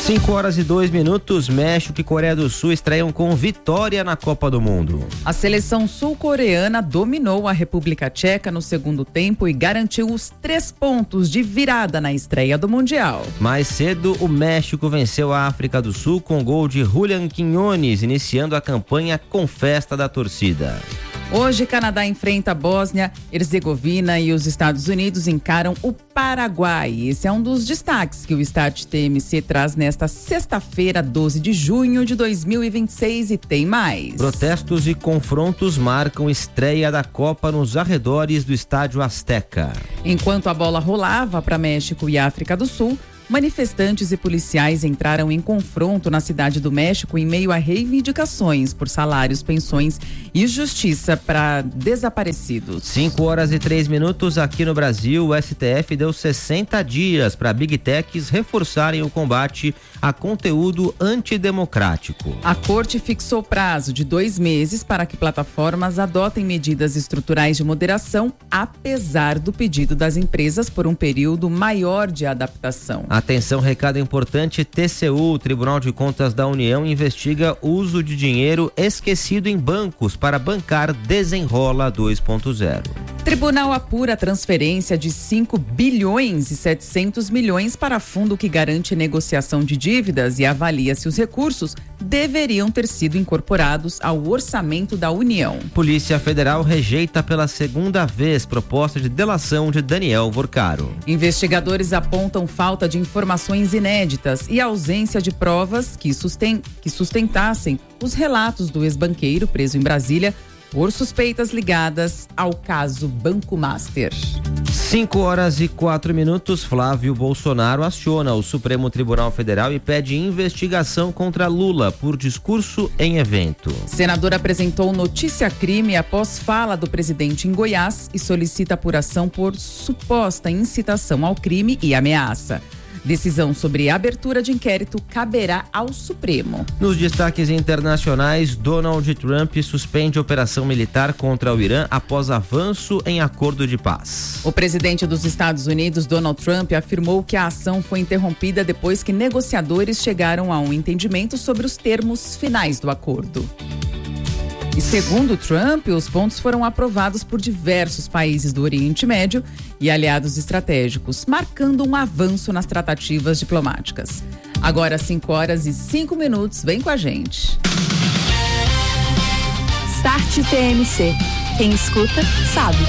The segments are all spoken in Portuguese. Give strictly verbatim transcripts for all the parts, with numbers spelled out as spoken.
cinco horas e dois minutos, México e Coreia do Sul estreiam com vitória na Copa do Mundo. A seleção sul-coreana dominou a República Tcheca no segundo tempo e garantiu os três pontos de virada na estreia do Mundial. Mais cedo, o México venceu a África do Sul com gol de Julián Quiñones, iniciando a campanha com festa da torcida. Hoje, Canadá enfrenta a Bósnia, Herzegovina e os Estados Unidos encaram o Paraguai. Esse é um dos destaques que o Start T M C traz nesta sexta-feira, doze de junho de dois mil e vinte e seis, e tem mais. Protestos e confrontos marcam estreia da Copa nos arredores do Estádio Azteca. Enquanto a bola rolava para México e África do Sul, manifestantes e policiais entraram em confronto na cidade do México em meio a reivindicações por salários, pensões e justiça para desaparecidos. cinco horas e três minutos aqui no Brasil, o S T F deu sessenta dias para Big Techs reforçarem o combate a conteúdo antidemocrático. A corte fixou prazo de dois meses para que plataformas adotem medidas estruturais de moderação, apesar do pedido das empresas por um período maior de adaptação. Atenção, recado importante, T C U, Tribunal de Contas da União, investiga uso de dinheiro esquecido em bancos para bancar Desenrola dois ponto zero. Tribunal apura a transferência de cinco bilhões e setecentos milhões para fundo que garante negociação de dívidas e avalia se os recursos deveriam ter sido incorporados ao orçamento da União. Polícia Federal rejeita pela segunda vez proposta de delação de Daniel Vorcaro. Investigadores apontam falta de informações inéditas e ausência de provas que, susten- que sustentassem os relatos do ex-banqueiro preso em Brasília por suspeitas ligadas ao caso Banco Master. cinco horas e quatro minutos, Flávio Bolsonaro aciona o Supremo Tribunal Federal e pede investigação contra Lula por discurso em evento. Senador apresentou notícia-crime após fala do presidente em Goiás e solicita apuração por suposta incitação ao crime e ameaça. Decisão sobre abertura de inquérito caberá ao Supremo. Nos destaques internacionais, Donald Trump suspende operação militar contra o Irã após avanço em acordo de paz. O presidente dos Estados Unidos, Donald Trump, afirmou que a ação foi interrompida depois que negociadores chegaram a um entendimento sobre os termos finais do acordo. E segundo Trump, os pontos foram aprovados por diversos países do Oriente Médio e aliados estratégicos, marcando um avanço nas tratativas diplomáticas. Agora, cinco horas e cinco minutos, vem com a gente. Start T M C. Quem escuta, sabe.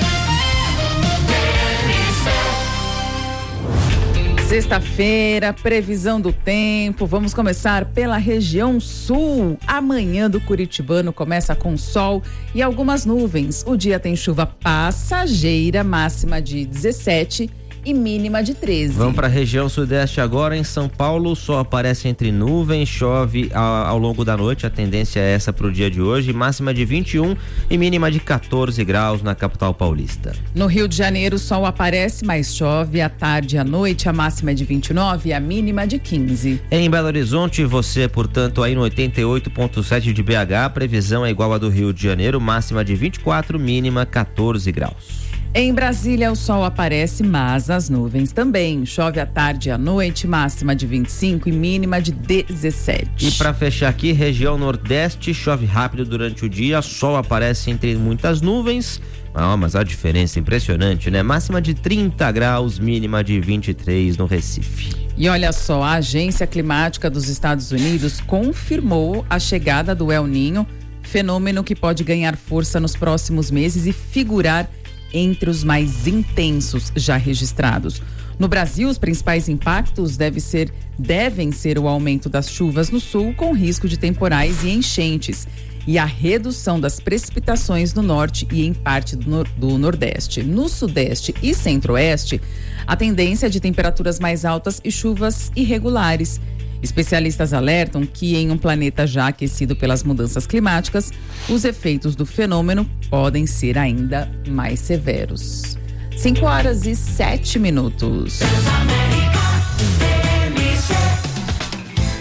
Sexta-feira, previsão do tempo, vamos começar pela região sul. Amanhã do Curitibano começa com sol e algumas nuvens. O dia tem chuva passageira, máxima de dezessete e mínima de treze. Vamos para a região sudeste agora. Em São Paulo, o sol aparece entre nuvens, chove ao, ao longo da noite. A tendência é essa para o dia de hoje. Máxima de vinte e um e mínima de quatorze graus na capital paulista. No Rio de Janeiro, o sol aparece, mas chove à tarde e à noite. A máxima é de vinte e nove e a mínima de quinze. Em Belo Horizonte, você, portanto, aí no oitenta e oito ponto sete de B H, a previsão é igual à do Rio de Janeiro. Máxima de vinte e quatro, mínima quatorze graus. Em Brasília, o sol aparece, mas as nuvens também. Chove à tarde e à noite, máxima de vinte e cinco e mínima de dezessete. E para fechar aqui, região nordeste, chove rápido durante o dia, sol aparece entre muitas nuvens. Ah, mas a diferença é impressionante, né? Máxima de trinta graus, mínima de vinte e três no Recife. E olha só, a Agência Climática dos Estados Unidos confirmou a chegada do El Niño, fenômeno que pode ganhar força nos próximos meses e figurar entre os mais intensos já registrados. No Brasil, os principais impactos deve ser, devem ser o aumento das chuvas no sul, com risco de temporais e enchentes, e a redução das precipitações no norte e em parte do, nor- do nordeste. No sudeste e centro-oeste, a tendência é de temperaturas mais altas e chuvas irregulares. Especialistas alertam que em um planeta já aquecido pelas mudanças climáticas, os efeitos do fenômeno podem ser ainda mais severos. cinco horas e sete minutos.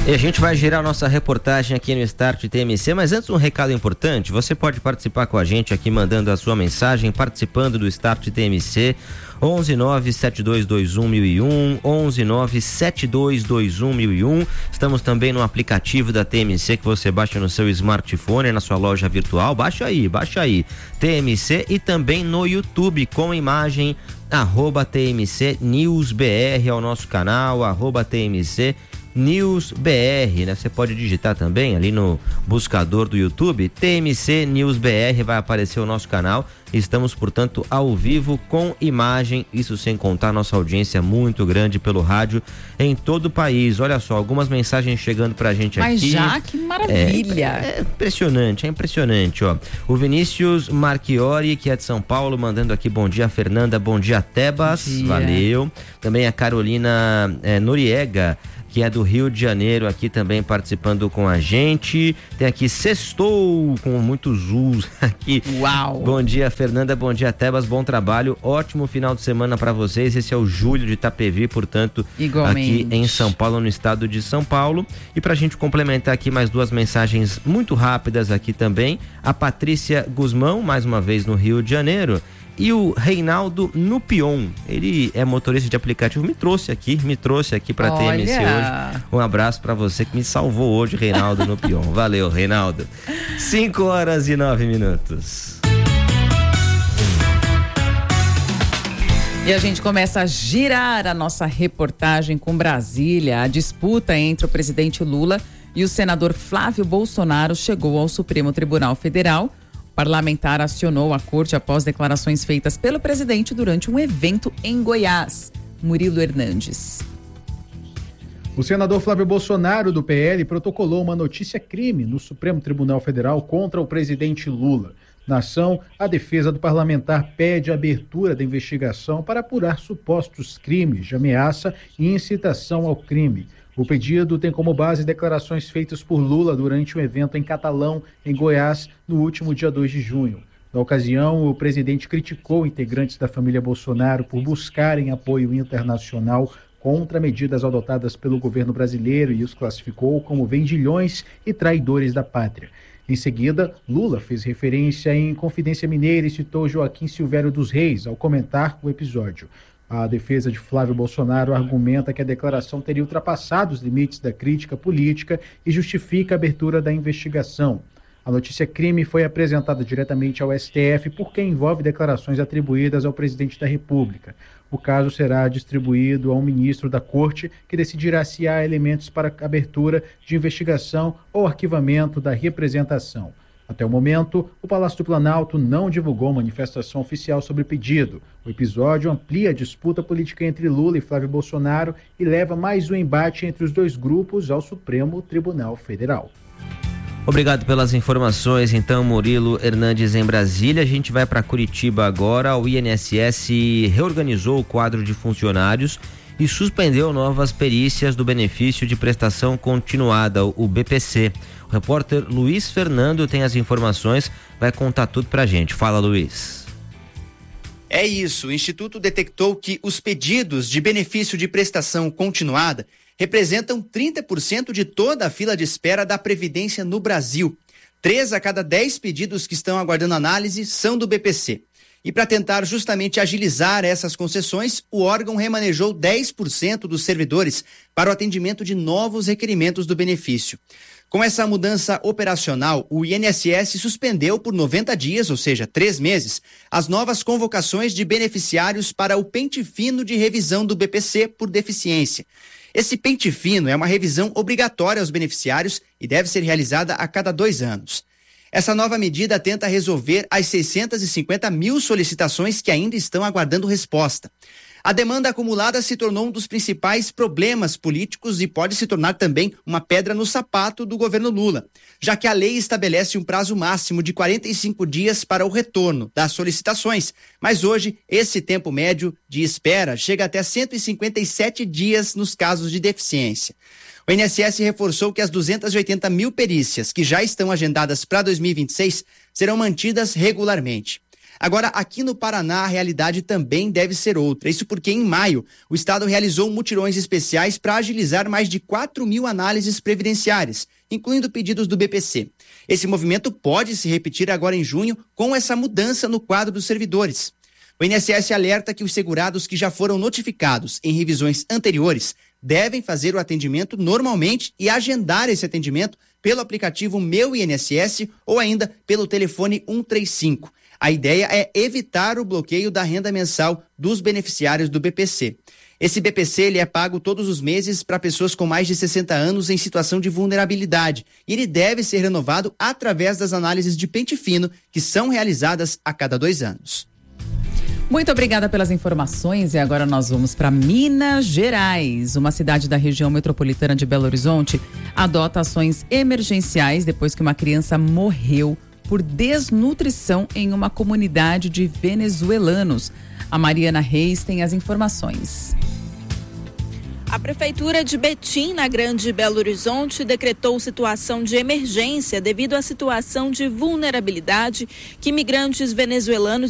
E a gente vai girar nossa reportagem aqui no Start T M C, mas antes um recado importante, você pode participar com a gente aqui mandando a sua mensagem, participando do Start T M C, onze nove sete dois dois um mil e um, onze nove sete dois dois um mil e um. Estamos também no aplicativo da T M C que você baixa no seu smartphone, na sua loja virtual, baixa aí, baixa aí, T M C, e também no YouTube com imagem, arroba T M C News B R é o nosso canal, arroba T M C News B R, né? Você pode digitar também ali no buscador do YouTube, T M C News B R, vai aparecer o nosso canal. Estamos, portanto, ao vivo com imagem, isso sem contar nossa audiência muito grande pelo rádio em todo o país. Olha só, algumas mensagens chegando pra gente Mas aqui. Mas já, que maravilha! É, é impressionante, é impressionante, ó. O Vinícius Marchiori, que é de São Paulo, mandando aqui bom dia, Fernanda, bom dia, Tebas, dia. Valeu. Também a Carolina é, Noriega, que é do Rio de Janeiro, aqui também participando com a gente. Tem aqui Sextou, com muitos us aqui. Uau! Bom dia, Fernanda, bom dia, Tebas, bom trabalho, ótimo final de semana para vocês. Esse é o Júlio de Itapevi, portanto, igualmente, aqui em São Paulo, no estado de São Paulo. E pra gente complementar aqui mais duas mensagens muito rápidas aqui também, a Patrícia Guzmão, mais uma vez no Rio de Janeiro, e o Reinaldo Nupion, ele é motorista de aplicativo, me trouxe aqui, me trouxe aqui pra T M C hoje. Um abraço pra você que me salvou hoje, Reinaldo Nupion. Valeu, Reinaldo. cinco horas e nove minutos. E a gente começa a girar a nossa reportagem com Brasília. A disputa entre o presidente Lula e o senador Flávio Bolsonaro chegou ao Supremo Tribunal Federal. O parlamentar acionou a corte após declarações feitas pelo presidente durante um evento em Goiás. Murilo Hernandes. O senador Flávio Bolsonaro, do P L, protocolou uma notícia-crime no Supremo Tribunal Federal contra o presidente Lula. Na ação, a defesa do parlamentar pede a abertura da investigação para apurar supostos crimes de ameaça e incitação ao crime. O pedido tem como base declarações feitas por Lula durante um evento em Catalão, em Goiás, no último dia dois de junho. Na ocasião, o presidente criticou integrantes da família Bolsonaro por buscarem apoio internacional contra medidas adotadas pelo governo brasileiro e os classificou como vendilhões e traidores da pátria. Em seguida, Lula fez referência em Confidência Mineira e citou Joaquim Silvério dos Reis ao comentar o episódio. A defesa de Flávio Bolsonaro argumenta que a declaração teria ultrapassado os limites da crítica política e justifica a abertura da investigação. A notícia-crime foi apresentada diretamente ao S T F porque envolve declarações atribuídas ao presidente da República. O caso será distribuído ao ministro da Corte, que decidirá se há elementos para abertura de investigação ou arquivamento da representação. Até o momento, o Palácio do Planalto não divulgou manifestação oficial sobre o pedido. O episódio amplia a disputa política entre Lula e Flávio Bolsonaro e leva mais um embate entre os dois grupos ao Supremo Tribunal Federal. Obrigado pelas informações, então, Murilo Hernandes em Brasília. A gente vai para Curitiba agora. O I N S S reorganizou o quadro de funcionários e suspendeu novas perícias do benefício de prestação continuada, o B P C. O repórter Luiz Fernando tem as informações, vai contar tudo pra gente. Fala, Luiz. É isso, o Instituto detectou que os pedidos de benefício de prestação continuada representam trinta por cento de toda a fila de espera da Previdência no Brasil. Três a cada dez pedidos que estão aguardando análise são do B P C. E para tentar justamente agilizar essas concessões, o órgão remanejou dez por cento dos servidores para o atendimento de novos requerimentos do benefício. Com essa mudança operacional, o I N S S suspendeu por noventa dias, ou seja, três meses, as novas convocações de beneficiários para o pente fino de revisão do B P C por deficiência. Esse pente fino é uma revisão obrigatória aos beneficiários e deve ser realizada a cada dois anos. Essa nova medida tenta resolver as seiscentas e cinquenta mil solicitações que ainda estão aguardando resposta. A demanda acumulada se tornou um dos principais problemas políticos e pode se tornar também uma pedra no sapato do governo Lula, já que a lei estabelece um prazo máximo de quarenta e cinco dias para o retorno das solicitações, mas hoje esse tempo médio de espera chega até cento e cinquenta e sete dias nos casos de deficiência. O I N S S reforçou que as duzentas e oitenta mil perícias que já estão agendadas para dois mil e vinte e seis serão mantidas regularmente. Agora, aqui no Paraná, a realidade também deve ser outra. Isso porque, em maio, o Estado realizou mutirões especiais para agilizar mais de quatro mil análises previdenciárias, incluindo pedidos do B P C. Esse movimento pode se repetir agora em junho com essa mudança no quadro dos servidores. O I N S S alerta que os segurados que já foram notificados em revisões anteriores devem fazer o atendimento normalmente e agendar esse atendimento pelo aplicativo Meu I N S S ou ainda pelo telefone um três cinco. A ideia é evitar o bloqueio da renda mensal dos beneficiários do B P C. Esse B P C ele é pago todos os meses para pessoas com mais de sessenta anos em situação de vulnerabilidade e ele deve ser renovado através das análises de pente fino que são realizadas a cada dois anos. Muito obrigada pelas informações e agora nós vamos para Minas Gerais. Uma cidade da região metropolitana de Belo Horizonte adota ações emergenciais depois que uma criança morreu por desnutrição em uma comunidade de venezuelanos. A Mariana Reis tem as informações. A Prefeitura de Betim, na Grande Belo Horizonte, decretou situação de emergência devido à situação de vulnerabilidade que imigrantes venezuelanos